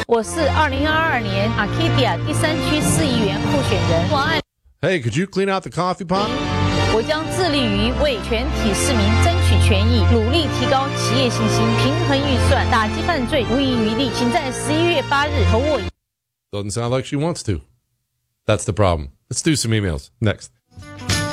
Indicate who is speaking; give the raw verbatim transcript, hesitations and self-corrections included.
Speaker 1: 我是二零二二年 Arcadia 第三区市议员候选人王爱。
Speaker 2: Hey, could you clean out the coffee pot?
Speaker 1: 我将致力于为全体市民争取权益，努力提高企业信心，平衡预算，打击犯罪，无遗余力。请在十一月八日投我。
Speaker 2: Doesn't sound like she wants to. That's the problem. Let's do some emails. Next.